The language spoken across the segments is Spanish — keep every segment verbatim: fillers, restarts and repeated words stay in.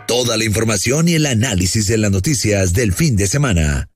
Toda la información y el análisis de las noticias del fin de semana.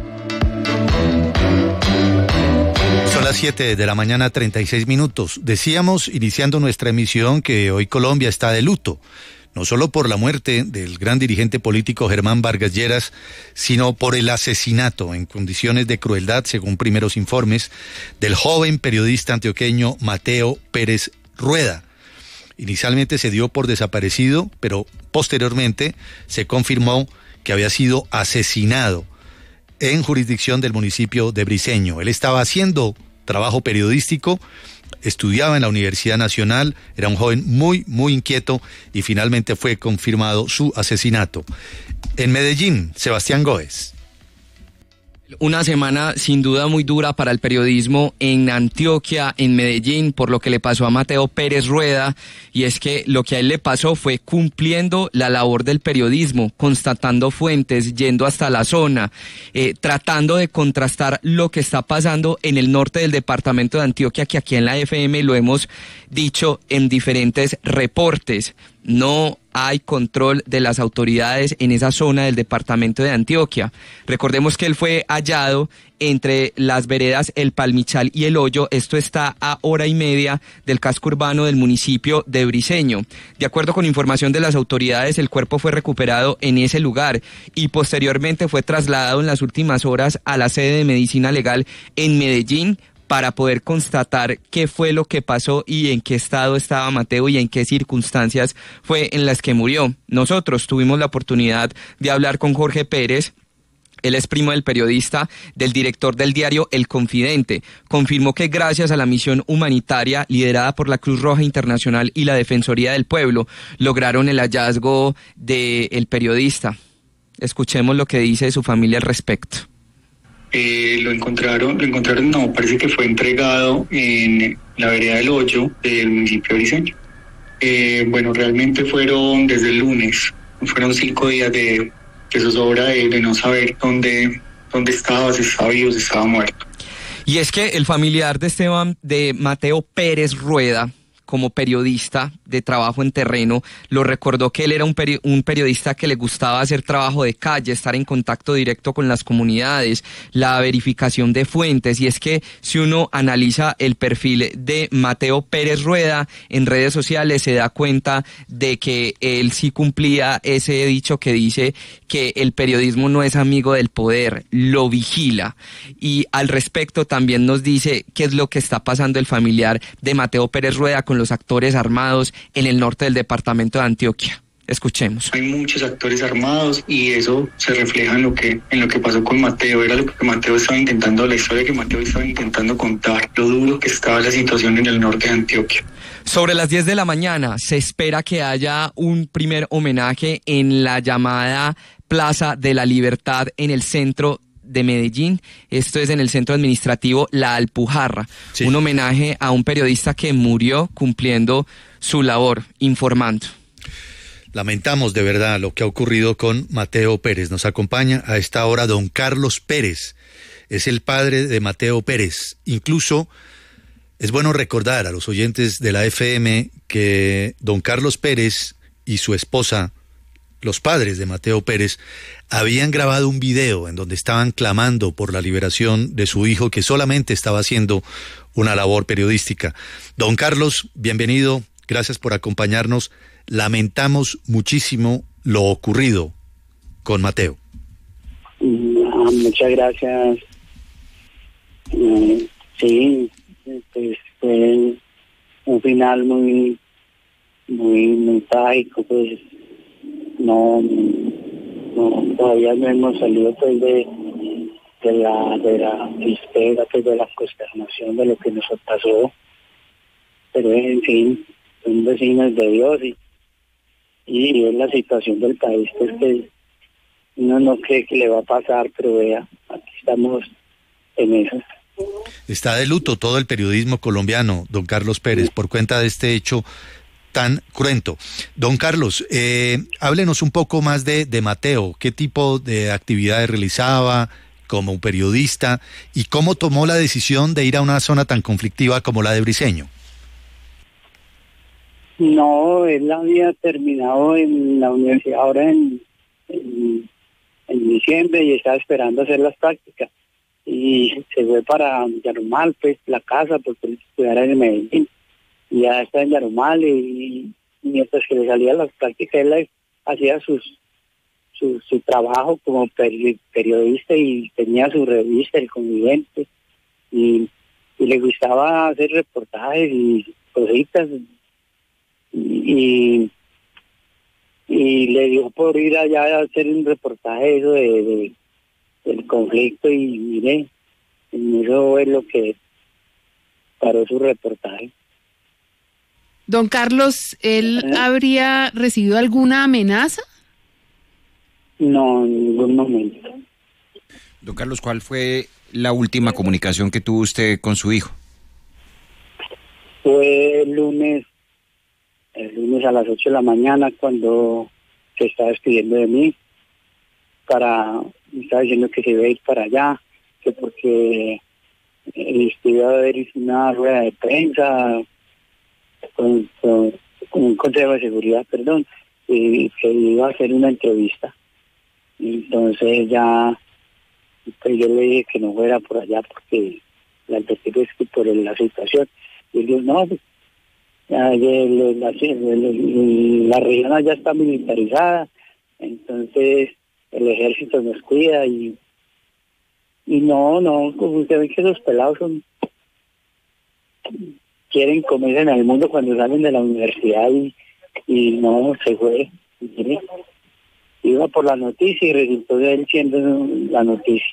Son las siete de la mañana, treinta y seis minutos. Decíamos, iniciando nuestra emisión, que hoy Colombia está de luto. No solo por la muerte del gran dirigente político Germán Vargas Lleras, sino por el asesinato en condiciones de crueldad, según primeros informes, del joven periodista antioqueño Mateo Pérez Rueda. Inicialmente se dio por desaparecido, pero posteriormente se confirmó que había sido asesinado en jurisdicción del municipio de Briceño. Él estaba haciendo trabajo periodístico, estudiaba en la Universidad Nacional, era un joven muy, muy inquieto y finalmente fue confirmado su asesinato. En Medellín, Sebastián Góez. Una semana sin duda muy dura para el periodismo en Antioquia, en Medellín, por lo que le pasó a Mateo Pérez Rueda, y es que lo que a él le pasó fue cumpliendo la labor del periodismo, constatando fuentes, yendo hasta la zona, eh, tratando de contrastar lo que está pasando en el norte del departamento de Antioquia, que aquí en la F M lo hemos dicho en diferentes reportes. No hay control de las autoridades en esa zona del departamento de Antioquia. Recordemos que él fue hallado entre las veredas El Palmichal y El Hoyo. Esto está a hora y media del casco urbano del municipio de Briceño. De acuerdo con información de las autoridades, el cuerpo fue recuperado en ese lugar y posteriormente fue trasladado en las últimas horas a la sede de Medicina Legal en Medellín, para poder constatar qué fue lo que pasó y en qué estado estaba Mateo y en qué circunstancias fue en las que murió. Nosotros tuvimos la oportunidad de hablar con Jorge Pérez. Él es primo del periodista, del director del diario El Confidente. Confirmó que gracias a la misión humanitaria liderada por la Cruz Roja Internacional y la Defensoría del Pueblo, lograron el hallazgo del periodista. Escuchemos lo que dice su familia al respecto. Eh, lo encontraron, lo encontraron, no, parece que fue entregado en la vereda del Hoyo del municipio de Briceño. Eh, bueno, realmente fueron desde el lunes, fueron cinco días de, de zozobra de, de no saber dónde, dónde estaba, si estaba vivo, si estaba muerto. Y es que el familiar de Esteban, de Mateo Pérez Rueda, como periodista de trabajo en terreno, lo recordó que él era un, peri- un periodista que le gustaba hacer trabajo de calle, estar en contacto directo con las comunidades, la verificación de fuentes, y es que si uno analiza el perfil de Mateo Pérez Rueda en redes sociales se da cuenta de que él sí cumplía ese dicho que dice que el periodismo no es amigo del poder, lo vigila, y al respecto también nos dice qué es lo que está pasando el familiar de Mateo Pérez Rueda con los actores armados en el norte del departamento de Antioquia. Escuchemos. Hay muchos actores armados y eso se refleja en lo que en lo que pasó con Mateo. Era lo que Mateo estaba intentando, la historia que Mateo estaba intentando contar, lo duro que estaba la situación en el norte de Antioquia. Sobre las diez de la mañana se espera que haya un primer homenaje en la llamada Plaza de la Libertad en el centro de Medellín. Esto es en el centro administrativo La Alpujarra. Sí. Un homenaje a un periodista que murió cumpliendo su labor, informando. Lamentamos de verdad lo que ha ocurrido con Mateo Pérez. Nos acompaña a esta hora don Carlos Pérez. Es el padre de Mateo Pérez. Incluso es bueno recordar a los oyentes de la F M que don Carlos Pérez y su esposa, los padres de Mateo Pérez, habían grabado un video en donde estaban clamando por la liberación de su hijo, que solamente estaba haciendo una labor periodística. Don Carlos, bienvenido, gracias por acompañarnos. Lamentamos muchísimo lo ocurrido con Mateo. Muchas gracias. Sí, pues fue un final muy, muy, muy trágico, pues. No, no, todavía no hemos salido pues de, de la de la tristeza, pues de la consternación de lo que nos pasó, pero en fin, son vecinos de Dios y, y es la situación del país, pues que uno no cree que le va a pasar, pero vea, aquí estamos en eso. Está de luto todo el periodismo colombiano, don Carlos Pérez, por cuenta de este hecho tan cruento. Don Carlos, eh, háblenos un poco más de, de Mateo. ¿Qué tipo de actividades realizaba como un periodista y cómo tomó la decisión de ir a una zona tan conflictiva como la de Briceño? No, él había terminado en la universidad ahora en, en, en diciembre y estaba esperando hacer las prácticas. Y se fue para Yarumal, pues, la casa, porque él estudiara en Medellín. Y ya está en Yarumal y, y mientras que le salían las prácticas, él hacía sus, su, su trabajo como peri- periodista y tenía su revista, El Conviviente. Y, y le gustaba hacer reportajes y cositas. Y, y le dio por ir allá a hacer un reportaje eso de, de del conflicto y mire, eso es lo que paró su reportaje. Don Carlos, ¿él ¿Eh? habría recibido alguna amenaza? No, en ningún momento. Don Carlos, ¿cuál fue la última comunicación que tuvo usted con su hijo? Fue el lunes, el lunes a las ocho de la mañana cuando se estaba despidiendo de mí, para, me estaba diciendo que se iba a ir para allá, que porque iba a haber una rueda de prensa con, con, con un consejo de seguridad, perdón, y que iba a hacer una entrevista. Entonces ya, pues yo le dije que no fuera por allá porque la advertí es que por la situación. Y él dijo, no, pues, ya, ya, la, la, la región ya está militarizada, entonces el ejército nos cuida y y no, no, como usted ve que esos pelados son quieren comerse en el mundo cuando salen de la universidad y, y no, se fue. ¿Sí? Iba por la noticia y resultó de él siendo la noticia.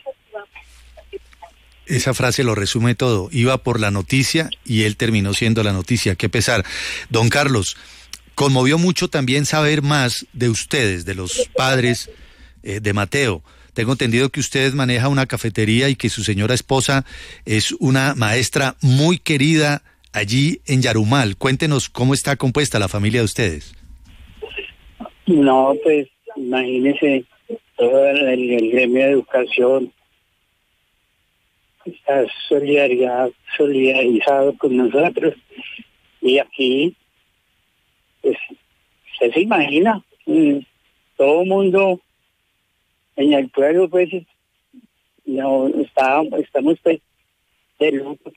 Esa frase lo resume todo. Iba por la noticia y él terminó siendo la noticia. Qué pesar. Don Carlos, conmovió mucho también saber más de ustedes, de los padres eh, de Mateo. Tengo entendido que usted maneja una cafetería y que su señora esposa es una maestra muy querida allí en Yarumal. Cuéntenos cómo está compuesta la familia de ustedes. No, pues imagínese todo el, el gremio de educación está solidaridad, solidarizado con nosotros. Y aquí, pues, usted se imagina, todo el mundo en el pueblo, pues, no, está, estamos pues, de luto.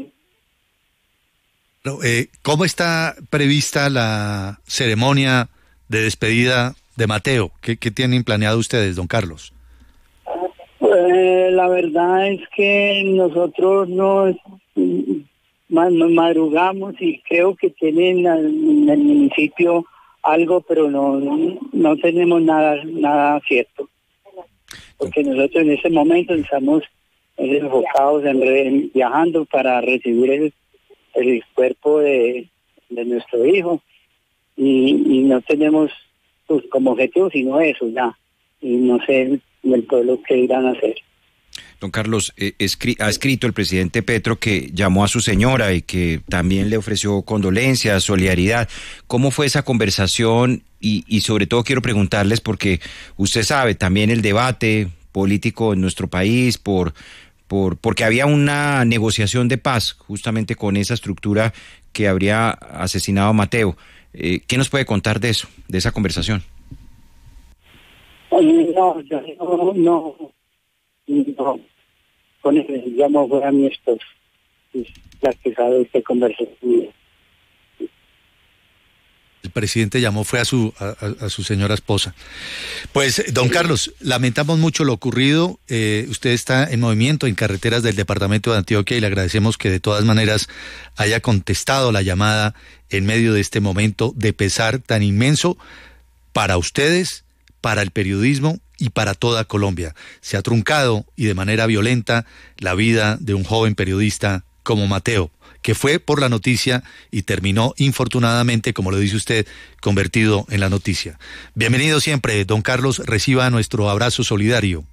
Eh, ¿Cómo está prevista la ceremonia de despedida de Mateo? ¿Qué, qué tienen planeado ustedes, don Carlos? Pues, la verdad es que nosotros nos madrugamos y creo que tienen en el municipio algo, pero no, no tenemos nada, nada cierto. Porque nosotros en este momento estamos enfocados en, en viajando para recibir el, el cuerpo de, de nuestro hijo y, y no tenemos pues, como objetivo sino eso ya, y no sé del pueblo qué irán a hacer. Don Carlos, eh, escri- ha escrito el presidente Petro que llamó a su señora y que también le ofreció condolencias, solidaridad. ¿Cómo fue esa conversación? Y, y sobre todo quiero preguntarles porque usted sabe también el debate político en nuestro país por, por porque había una negociación de paz justamente con esa estructura que habría asesinado a Mateo. Eh, ¿Qué nos puede contar de eso, de esa conversación? No, yo no, no, no, con el llamo fue a mi esposa, la que sabe esta conversación. El presidente llamó, fue a su a, a su señora esposa. Pues, don Carlos, lamentamos mucho lo ocurrido. Eh, usted está en movimiento en carreteras del departamento de Antioquia y le agradecemos que de todas maneras haya contestado la llamada en medio de este momento de pesar tan inmenso para ustedes, para el periodismo y para toda Colombia. Se ha truncado y de manera violenta la vida de un joven periodista como Mateo, que fue por la noticia y terminó infortunadamente, como lo dice usted, convertido en la noticia. Bienvenido siempre, don Carlos, reciba nuestro abrazo solidario.